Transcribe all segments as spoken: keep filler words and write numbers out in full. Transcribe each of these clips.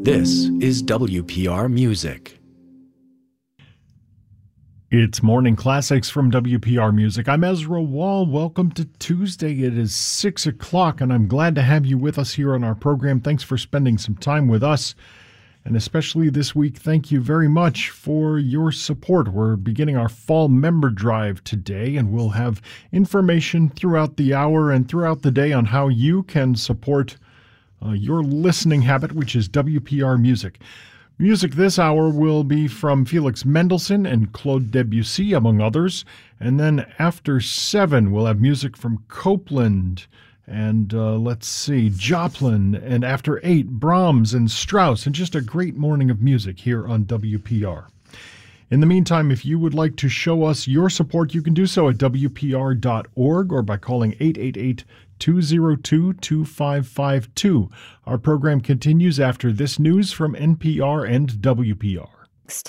This is W P R Music. It's Morning Classics from W P R Music. I'm Ezra Wall. Welcome to Tuesday. It is six o'clock, and I'm glad to have you with us here on our program. Thanks for spending some time with us. And especially this week, thank you very much for your support. We're beginning our fall member drive today, and we'll have information throughout the hour and throughout the day on how you can support uh, your listening habit, which is W P R Music. Music this hour will be from Felix Mendelssohn and Claude Debussy, among others. And then after seven, we'll have music from Copland and, uh, let's see, Joplin. And after eight, Brahms and Strauss. And just a great morning of music here on W P R. In the meantime, if you would like to show us your support, you can do so at W P R dot org or by calling eight eight eight, two oh two, two five five two. Our program continues after this news from N P R and W P R.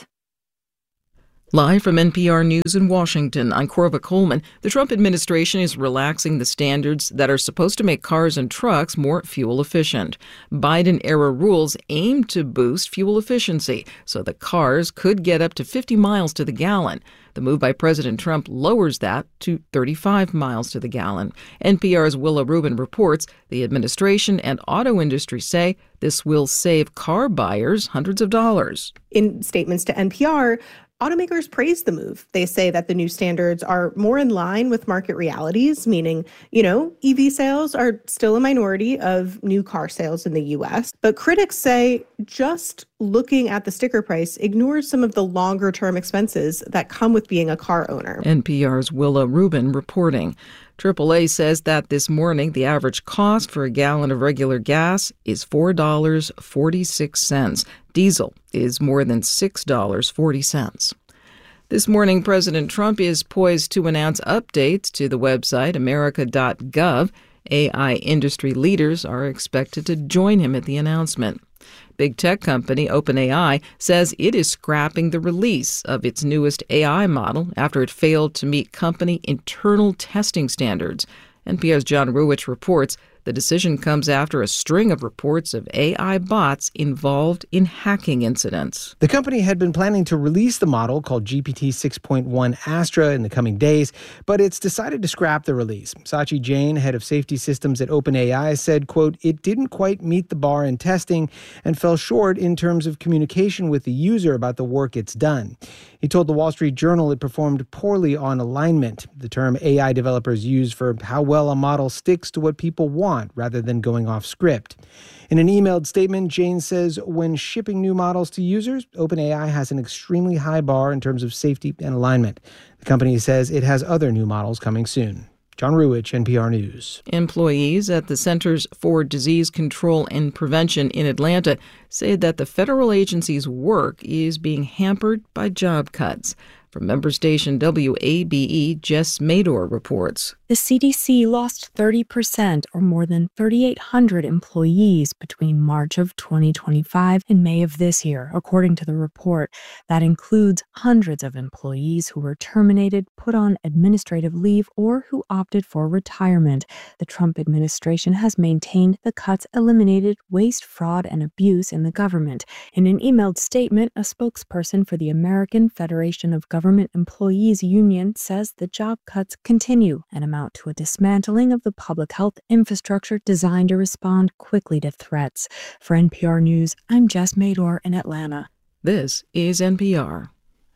Live from N P R News in Washington, I'm Corva Coleman. The Trump administration is relaxing the standards that are supposed to make cars and trucks more fuel efficient. Biden-era rules aim to boost fuel efficiency so that cars could get up to fifty miles to the gallon. The move by President Trump lowers that to thirty-five miles to the gallon. N P R's Willa Rubin reports the administration and auto industry say this will save car buyers hundreds of dollars. In statements to N P R, automakers praise the move. They say that the new standards are more in line with market realities, meaning, you know, E V sales are still a minority of new car sales in the U S. But critics say just looking at the sticker price ignores some of the longer-term expenses that come with being a car owner. N P R's Willa Rubin reporting. triple A says that this morning the average cost for a gallon of regular gas is four dollars and forty-six cents. Diesel is more than six dollars and forty cents. This morning, President Trump is poised to announce updates to the website America dot gov. A I industry leaders are expected to join him at the announcement. Big tech company OpenAI says it is scrapping the release of its newest A I model after it failed to meet company internal testing standards. N P R's John Ruwitch reports the decision comes after a string of reports of A I bots involved in hacking incidents. The company had been planning to release the model called G P T six point one Astra in the coming days, but it's decided to scrap the release. Sachi Jain, head of safety systems at OpenAI, said, quote, it didn't quite meet the bar in testing and fell short in terms of communication with the user about the work it's done. He told the Wall Street Journal it performed poorly on alignment, the term A I developers use for how well a model sticks to what people want rather than going off script. In an emailed statement, Jain says when shipping new models to users, OpenAI has an extremely high bar in terms of safety and alignment. The company says it has other new models coming soon. John Ruwitch, N P R News. Employees at the Centers for Disease Control and Prevention in Atlanta say that the federal agency's work is being hampered by job cuts. From member station W A B E, Jess Mador reports. The C D C lost thirty percent or more than three thousand eight hundred employees between March of twenty twenty-five and May of this year, according to the report. That includes hundreds of employees who were terminated, put on administrative leave, or who opted for retirement. The Trump administration has maintained the cuts eliminated waste, fraud, and abuse in the government. In an emailed statement, a spokesperson for the American Federation of Government Employees Union says the job cuts continue and amount to a dismantling of the public health infrastructure designed to respond quickly to threats. For N P R News, I'm Jess Mador in Atlanta. This is N P R.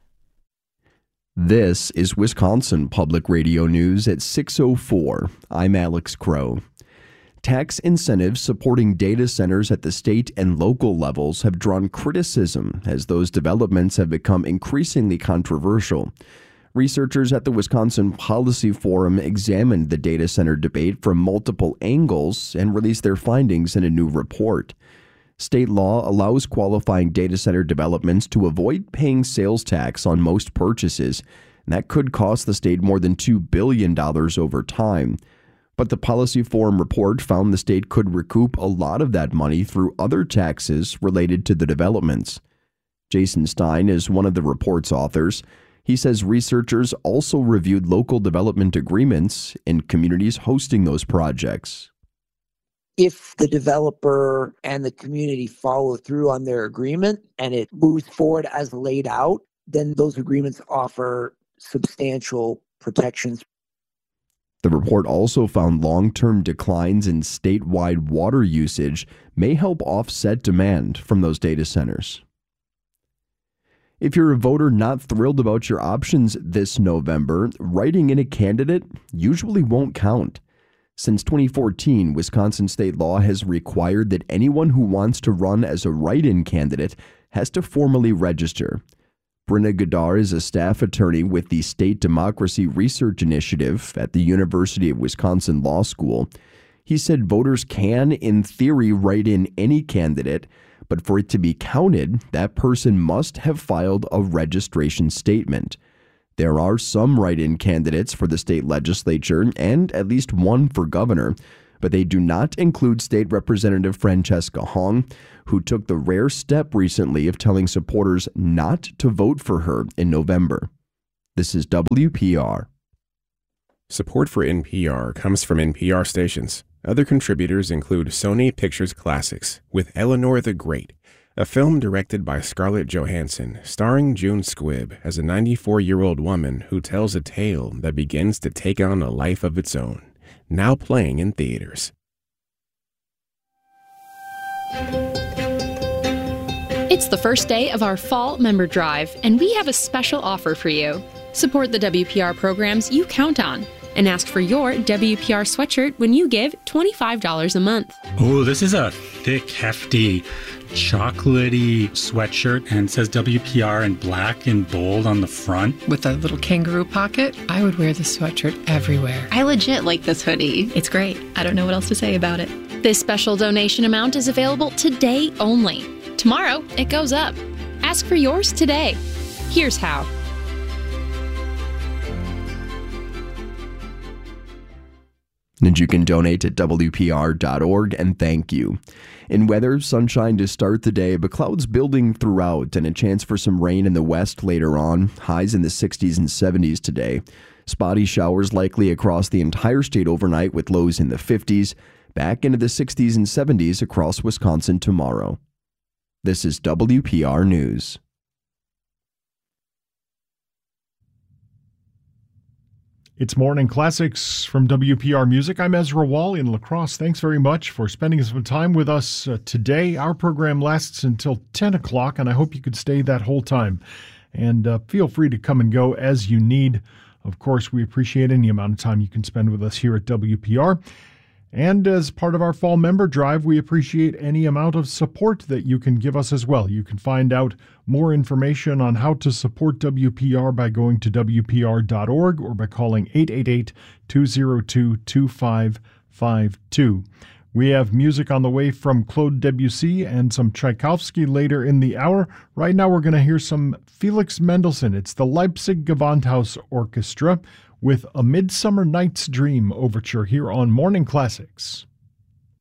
This is Wisconsin Public Radio News at six oh four. I'm Alex Crow. Tax incentives supporting data centers at the state and local levels have drawn criticism as those developments have become increasingly controversial. Researchers at the Wisconsin Policy Forum examined the data center debate from multiple angles and released their findings in a new report. State law allows qualifying data center developments to avoid paying sales tax on most purchases, and that could cost the state more than two billion dollars over time. But the Policy Forum report found the state could recoup a lot of that money through other taxes related to the developments. Jason Stein is one of the report's authors. He says researchers also reviewed local development agreements in communities hosting those projects. if the developer and the community follow through on their agreement and it moves forward as laid out, then those agreements offer substantial protections. The report also found long-term declines in statewide water usage may help offset demand from those data centers. If you're a voter not thrilled about your options this November, writing in a candidate usually won't count. Since twenty fourteen, Wisconsin state law has required that anyone who wants to run as a write-in candidate has to formally register. Brenna Godar is a staff attorney with the State Democracy Research Initiative at the University of Wisconsin Law School. He said voters can, in theory, write in any candidate, but for it to be counted, that person must have filed a registration statement. There are some write-in candidates for the state legislature and at least one for governor, but they do not include State Representative Francesca Hong, who took the rare step recently of telling supporters not to vote for her in November. This is W P R. Support for N P R comes from N P R stations. Other contributors include Sony Pictures Classics with Eleanor the Great, a film directed by Scarlett Johansson, starring June Squibb as a ninety-four-year-old woman who tells a tale that begins to take on a life of its own. Now playing in theaters. It's the first day of our fall member drive, and we have a special offer for you. Support the W P R programs you count on and ask for your W P R sweatshirt when you give twenty-five dollars a month. Oh, this is a thick, hefty, chocolatey sweatshirt, and it says W P R in black and bold on the front. With a little kangaroo pocket, I would wear this sweatshirt everywhere. I legit like this hoodie. It's great. I don't know what else to say about it. This special donation amount is available today only. Tomorrow, it goes up. Ask for yours today. Here's how. And you can donate at W P R dot org, and thank you. In weather, sunshine to start the day, but clouds building throughout and a chance for some rain in the west later on. Highs in the sixties and seventies today. Spotty showers likely across the entire state overnight with lows in the fifties. Back into the sixties and seventies across Wisconsin tomorrow. This is W P R News. It's Morning Classics from W P R Music. I'm Ezra Wall in La Crosse. Thanks very much for spending some time with us uh, today. Our program lasts until ten o'clock, and I hope you could stay that whole time. And uh, feel free to come and go as you need. Of course, we appreciate any amount of time you can spend with us here at W P R. And as part of our fall member drive, we appreciate any amount of support that you can give us as well. You can find out more information on how to support W P R by going to W P R dot org or by calling eight eight eight, two oh two, two five five two. We have music on the way from Claude Debussy and some Tchaikovsky later in the hour. Right now we're going to hear some Felix Mendelssohn. It's the Leipzig Gewandhaus Orchestra with A Midsummer Night's Dream Overture here on Morning Classics.